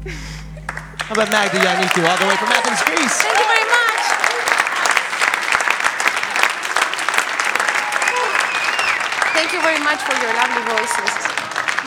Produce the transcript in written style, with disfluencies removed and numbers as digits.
How about Magda Yanniku, all the way from Athens, Greece? Thank you very much. Thank you very much for your lovely voices.